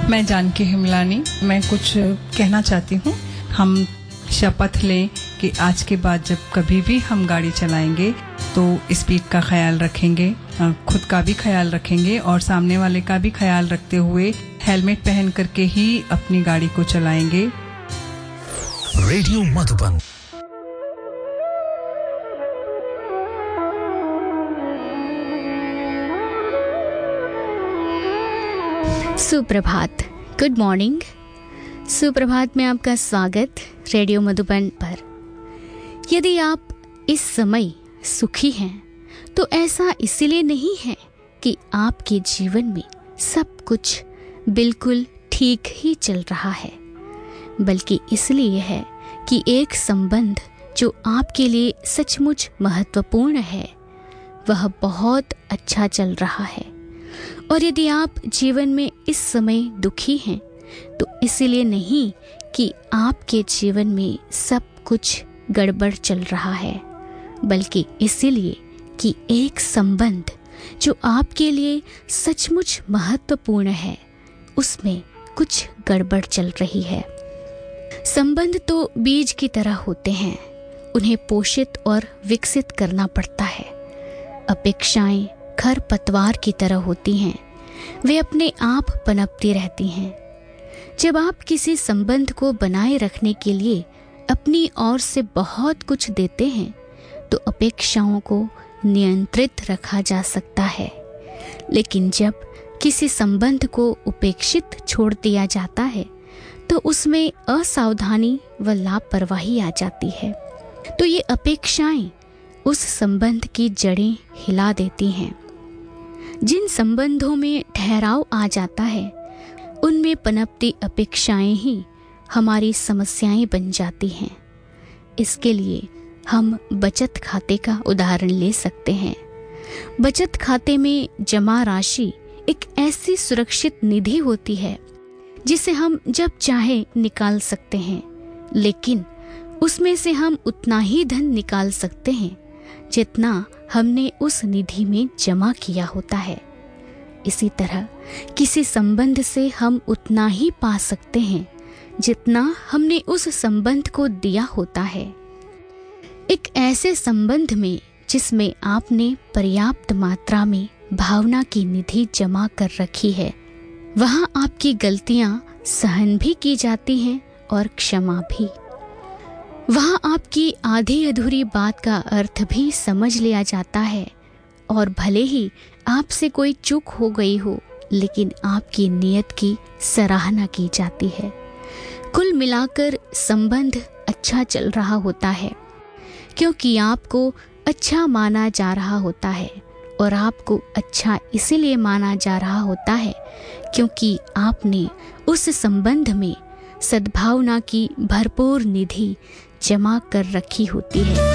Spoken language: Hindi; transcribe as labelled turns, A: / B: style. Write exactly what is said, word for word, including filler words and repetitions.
A: मैं जानकी हिमलानी, मैं कुछ कहना चाहती हूँ। हम शपथ लें कि आज के बाद जब कभी भी हम गाड़ी चलाएंगे तो स्पीड का ख्याल रखेंगे, खुद का भी ख्याल रखेंगे और सामने वाले का भी ख्याल रखते हुए हेलमेट पहन करके ही अपनी गाड़ी को चलाएंगे।
B: रेडियो मधुबन।
C: सुप्रभात, गुड मॉर्निंग। सुप्रभात में आपका स्वागत रेडियो मधुबन पर। यदि आप इस समय सुखी हैं तो ऐसा इसलिए नहीं है कि आपके जीवन में सब कुछ बिल्कुल ठीक ही चल रहा है, बल्कि इसलिए है कि एक संबंध जो आपके लिए सचमुच महत्वपूर्ण है वह बहुत अच्छा चल रहा है। और यदि आप जीवन में इस समय दुखी हैं तो इसलिए नहीं कि आपके जीवन में सब कुछ गड़बड़ चल रहा है, बल्कि इसलिए कि एक संबंध जो आपके लिए सचमुच महत्वपूर्ण है उसमें कुछ गड़बड़ चल रही है। संबंध तो बीज की तरह होते हैं, उन्हें पोषित और विकसित करना पड़ता है। अपेक्षाएं खरपतवार की तरह होती हैं, वे अपने आप पनपती रहती हैं। जब आप किसी संबंध को बनाए रखने के लिए अपनी ओर से बहुत कुछ देते हैं तो अपेक्षाओं को नियंत्रित रखा जा सकता है, लेकिन जब किसी संबंध को उपेक्षित छोड़ दिया जाता है तो उसमें असावधानी व लापरवाही आ जाती है। तो ये अपेक्षाएं उस संबंध की जड़ें हिला देती हैं। जिन संबंधों में ठहराव आ जाता है उनमें पनपती अपेक्षाएं ही हमारी समस्याएं बन जाती हैं। इसके लिए हम बचत खाते का उदाहरण ले सकते हैं। बचत खाते में जमा राशि एक ऐसी सुरक्षित निधि होती है जिसे हम जब चाहे निकाल सकते हैं, लेकिन उसमें से हम उतना ही धन निकाल सकते हैं जितना हमने उस निधि में जमा किया होता है। इसी तरह किसी संबंध से हम उतना ही पा सकते हैं जितना हमने उस संबंध को दिया होता है। एक ऐसे संबंध में जिसमें आपने पर्याप्त मात्रा में भावना की निधि जमा कर रखी है, वहां आपकी गलतियां सहन भी की जाती हैं और क्षमा भी। वहां आपकी आधी अधूरी बात का अर्थ भी समझ लिया जाता है और भले ही आपसे कोई चूक हो गई हो, लेकिन आपकी नीयत की सराहना की जाती है। कुल मिलाकर संबंध अच्छा चल रहा होता है क्योंकि आपको अच्छा माना जा रहा होता है, और आपको अच्छा इसलिए माना जा रहा होता है क्योंकि आपने उस संबंध में सद्भावना की भरपूर निधि जमा कर रखी होती है।